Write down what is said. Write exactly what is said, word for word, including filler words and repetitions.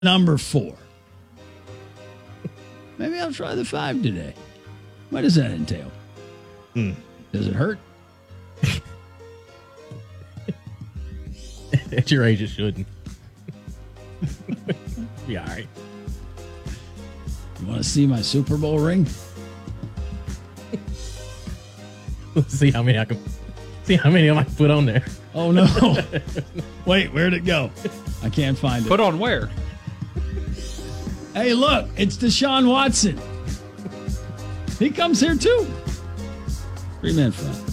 number four. Maybe I'll try the five today. What does that entail? Hmm. Does it hurt? At your age, it shouldn't. Be all right. You want to see my Super Bowl ring? Let's see how many I can see how many I can put on there. Oh no! Wait, where'd it go? I can't find it. Put on where? Hey, look, it's Deshaun Watson. He comes here too. Three man front.